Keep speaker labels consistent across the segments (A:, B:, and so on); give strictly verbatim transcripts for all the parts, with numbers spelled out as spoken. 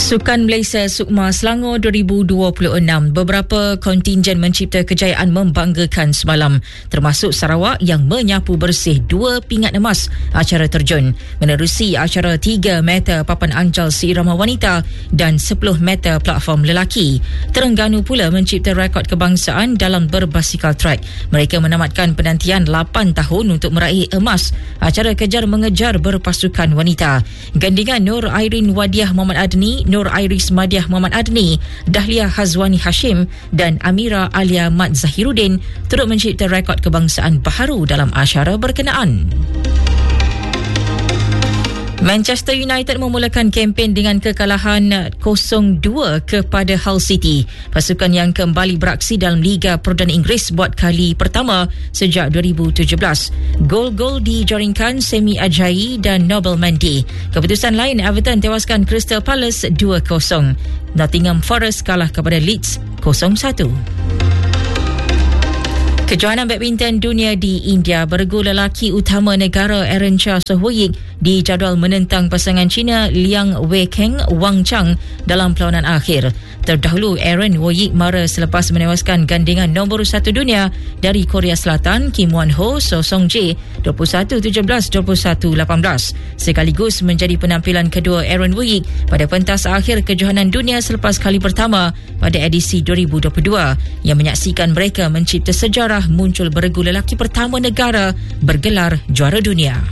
A: Sukan Malaysia Sukma Selangor dua ribu dua puluh enam, beberapa kontingen mencipta kejayaan membanggakan semalam, termasuk Sarawak yang menyapu bersih dua pingat emas acara terjun, menerusi acara tiga meter papan anjal seirama wanita dan sepuluh meter platform lelaki. Terengganu pula mencipta rekod kebangsaan dalam berbasikal trek. Mereka menamatkan penantian lapan tahun untuk meraih emas acara kejar mengejar berpasukan wanita. Gandingan Nur Airin Wadiah Muhammad Adni, Nur Iris Madiah Muhammad Adni, Dahlia Hazwani Hashim dan Amira Alia Mat Zahiruddin turut mencipta rekod kebangsaan baharu dalam acara berkenaan. Manchester United memulakan kempen dengan kekalahan kosong dua kepada Hull City. Pasukan yang kembali beraksi dalam Liga Perdana Inggeris buat kali pertama sejak dua ribu tujuh belas. Gol-gol dijaringkan Semi Ajayi dan Nobel Mendy. Keputusan lain, Everton tewaskan Crystal Palace dua kosong. Nottingham Forest kalah kepada Leeds kosong satu. Kejohanan badminton dunia di India, bergu lelaki utama negara Aaron Chia Sohwoyik dijadual menentang pasangan Cina Liang Weikeng Wang Chang dalam perlawanan akhir. Terdahulu, Aaron Woyik mara selepas menewaskan gandingan nombor satu dunia dari Korea Selatan Kim Won Ho So Song Jae dua puluh satu tujuh belas dua puluh satu lapan belas. Sekaligus menjadi penampilan kedua Aaron Woyik pada pentas akhir kejohanan dunia selepas kali pertama pada edisi dua ribu dua puluh dua yang menyaksikan mereka mencipta sejarah muncul bergu lelaki pertama negara bergelar juara dunia.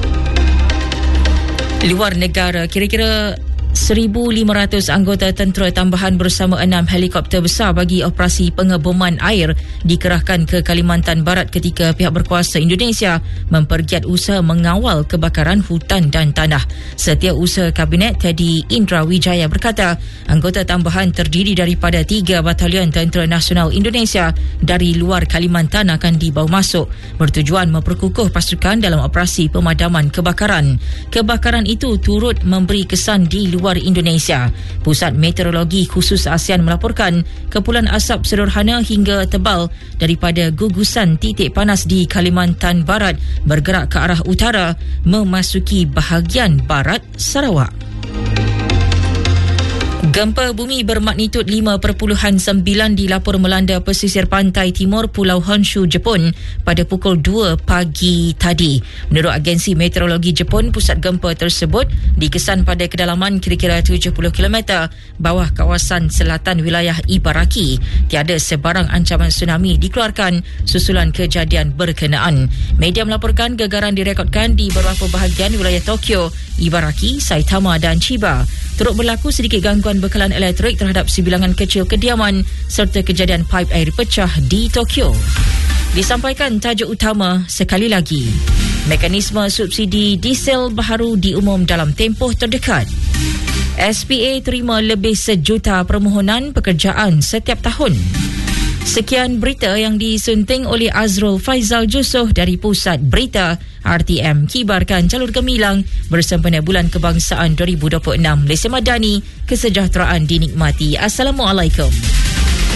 A: Luar negara, kira-kira seribu lima ratus anggota tentera tambahan bersama enam helikopter besar bagi operasi pengeboman air dikerahkan ke Kalimantan Barat ketika pihak berkuasa Indonesia mempergiat usaha mengawal kebakaran hutan dan tanah. Setiausaha Kabinet Teddy Indra Wijaya berkata, anggota tambahan terdiri daripada tiga batalion Tentera Nasional Indonesia dari luar Kalimantan akan dibawa masuk bertujuan memperkukuh pasukan dalam operasi pemadaman kebakaran. Kebakaran itu turut memberi kesan di luar luar Indonesia. Pusat Meteorologi Khusus ASEAN melaporkan kepulan asap sederhana hingga tebal daripada gugusan titik panas di Kalimantan Barat bergerak ke arah utara memasuki bahagian barat Sarawak. Gempa bumi bermagnitud lima perpuluhan sembilan dilapor melanda pesisir pantai timur Pulau Honshu, Jepun pada pukul dua pagi tadi. Menurut agensi meteorologi Jepun, pusat gempa tersebut dikesan pada kedalaman kira-kira tujuh puluh kilometer bawah kawasan selatan wilayah Ibaraki. Tiada sebarang ancaman tsunami dikeluarkan susulan kejadian berkenaan. Media melaporkan gegaran direkodkan di beberapa bahagian wilayah Tokyo, Ibaraki, Saitama dan Chiba. Turut berlaku sedikit gangguan bekalan elektrik terhadap sebilangan kecil kediaman serta kejadian paip air pecah di Tokyo. Disampaikan tajuk utama sekali lagi. Mekanisme subsidi diesel baharu diumum dalam tempoh terdekat. S P A terima lebih sejuta permohonan pekerjaan setiap tahun. Sekian berita yang disunting oleh Azrul Faizal Jusoh dari Pusat Berita R T M, kibarkan jalur gemilang bersempena Bulan Kebangsaan dua ribu dua puluh enam. Malaysia Madani, kesejahteraan dinikmati. Assalamualaikum.